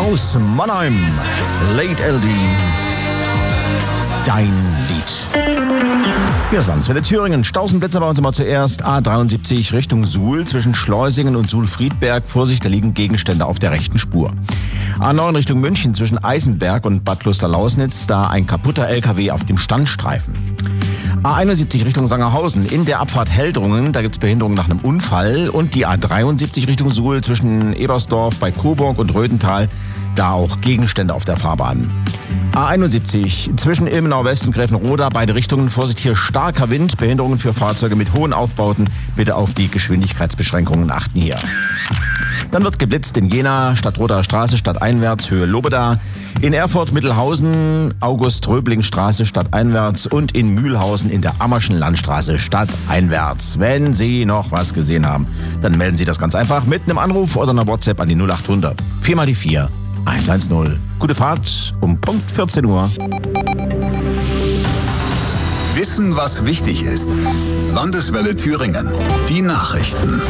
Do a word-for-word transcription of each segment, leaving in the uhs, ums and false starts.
aus Mannheim. Late L D. Dein Lied. Hier ist Landeswelle Thüringen. Stausenblitzer bei uns immer zuerst. A dreiundsiebzig Richtung Suhl zwischen Schleusingen und Suhl-Friedberg. Vorsicht, da liegen Gegenstände auf der rechten Spur. A neun Richtung München zwischen Eisenberg und Bad Klosterlausnitz. Da ein kaputter L K W auf dem Standstreifen. A einundsiebzig Richtung Sangerhausen in der Abfahrt Heldrungen, da gibt es Behinderungen nach einem Unfall. Und die A dreiundsiebzig Richtung Suhl zwischen Ebersdorf bei Coburg und Röthental, da auch Gegenstände auf der Fahrbahn. A einundsiebzig zwischen Ilmenau West und Gräfenroda, beide Richtungen, Vorsicht, hier starker Wind, Behinderungen für Fahrzeuge mit hohen Aufbauten, bitte auf die Geschwindigkeitsbeschränkungen achten hier. Dann wird geblitzt in Jena, Stadtroter Straße, stadteinwärts, Höhe Lobeda. In Erfurt, Mittelhausen, August-Röbling-Straße, stadteinwärts. Und in Mühlhausen in der Ammerschen Landstraße, stadteinwärts. Wenn Sie noch was gesehen haben, dann melden Sie das ganz einfach mit einem Anruf oder einer WhatsApp an die null achthundert vier mal die vier eins eins null. Gute Fahrt um Punkt vierzehn Uhr. Wissen, was wichtig ist. Landeswelle Thüringen. Die Nachrichten.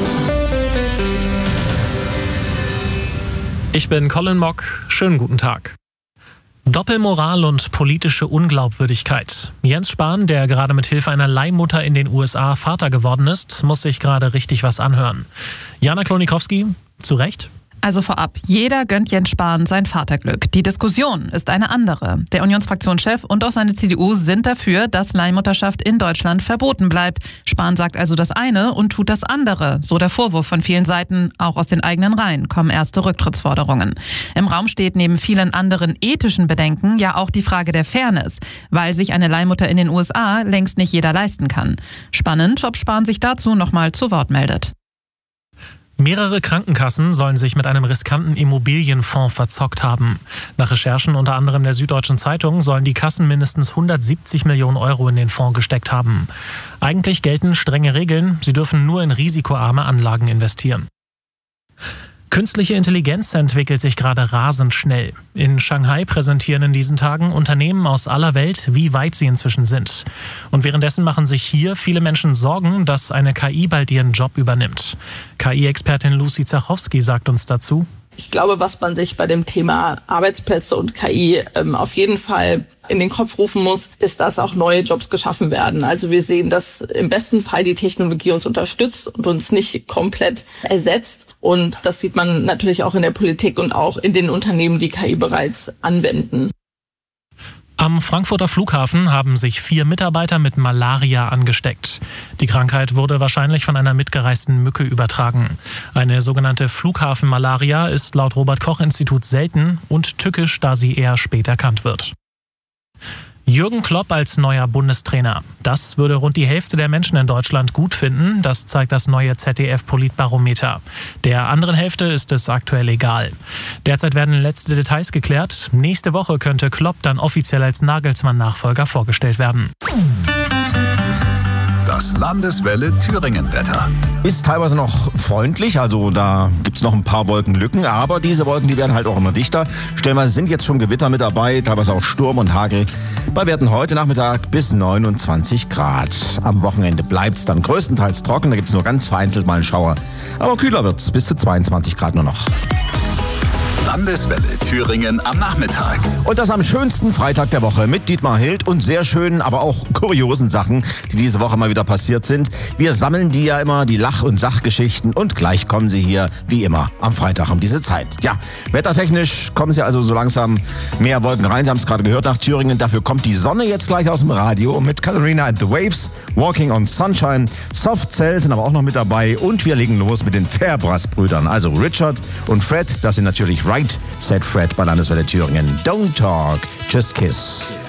Ich bin Colin Mock. Schönen guten Tag. Doppelmoral und politische Unglaubwürdigkeit. Jens Spahn, der gerade mit Hilfe einer Leihmutter in den U S A Vater geworden ist, muss sich gerade richtig was anhören. Jana Klonikowski, zu Recht? Also vorab, jeder gönnt Jens Spahn sein Vaterglück. Die Diskussion ist eine andere. Der Unionsfraktionschef und auch seine C D U sind dafür, dass Leihmutterschaft in Deutschland verboten bleibt. Spahn sagt also das eine und tut das andere. So der Vorwurf von vielen Seiten. Auch aus den eigenen Reihen kommen erste Rücktrittsforderungen. Im Raum steht neben vielen anderen ethischen Bedenken ja auch die Frage der Fairness, weil sich eine Leihmutter in den U S A längst nicht jeder leisten kann. Spannend, ob Spahn sich dazu nochmal zu Wort meldet. Mehrere Krankenkassen sollen sich mit einem riskanten Immobilienfonds verzockt haben. Nach Recherchen unter anderem der Süddeutschen Zeitung sollen die Kassen mindestens hundertsiebzig Millionen Euro in den Fonds gesteckt haben. Eigentlich gelten strenge Regeln, sie dürfen nur in risikoarme Anlagen investieren. Künstliche Intelligenz entwickelt sich gerade rasend schnell. In Shanghai präsentieren in diesen Tagen Unternehmen aus aller Welt, wie weit sie inzwischen sind. Und währenddessen machen sich hier viele Menschen Sorgen, dass eine K I bald ihren Job übernimmt. K I-Expertin Lucy Zachowski sagt uns dazu: Ich glaube, was man sich bei dem Thema Arbeitsplätze und K I ähm, auf jeden Fall in den Kopf rufen muss, ist, dass auch neue Jobs geschaffen werden. Also wir sehen, dass im besten Fall die Technologie uns unterstützt und uns nicht komplett ersetzt. Und das sieht man natürlich auch in der Politik und auch in den Unternehmen, die K I bereits anwenden. Am Frankfurter Flughafen haben sich vier Mitarbeiter mit Malaria angesteckt. Die Krankheit wurde wahrscheinlich von einer mitgereisten Mücke übertragen. Eine sogenannte Flughafenmalaria ist laut Robert-Koch-Institut selten und tückisch, da sie eher spät erkannt wird. Jürgen Klopp als neuer Bundestrainer. Das würde rund die Hälfte der Menschen in Deutschland gut finden. Das zeigt das neue Z D F-Politbarometer. Der anderen Hälfte ist es aktuell egal. Derzeit werden letzte Details geklärt. Nächste Woche könnte Klopp dann offiziell als Nagelsmann-Nachfolger vorgestellt werden. Das Landeswelle Thüringen-Wetter. Ist teilweise noch freundlich, also da gibt es noch ein paar Wolkenlücken, aber diese Wolken, die werden halt auch immer dichter. Stellenweise sind jetzt schon Gewitter mit dabei, teilweise auch Sturm und Hagel. Bei Werten heute Nachmittag bis neunundzwanzig Grad. Am Wochenende bleibt es dann größtenteils trocken, da gibt es nur ganz vereinzelt mal einen Schauer. Aber kühler wird es, bis zu zweiundzwanzig Grad nur noch. Landeswelle Thüringen am Nachmittag. Und das am schönsten Freitag der Woche mit Dietmar Hild und sehr schönen, aber auch kuriosen Sachen, die diese Woche mal wieder passiert sind. Wir sammeln die ja immer, die Lach- und Sachgeschichten, und gleich kommen sie hier, wie immer, am Freitag um diese Zeit. Ja, wettertechnisch kommen sie also so langsam mehr Wolken rein. Sie haben es gerade gehört nach Thüringen. Dafür kommt die Sonne jetzt gleich aus dem Radio mit Katharina and the Waves, Walking on Sunshine. Soft Cell sind aber auch noch mit dabei und wir legen los mit den Fairbrass-Brüdern. Also Richard und Fred, das sind natürlich Right, said Fred bei Landeswelle Thüringen. Don't talk, just kiss.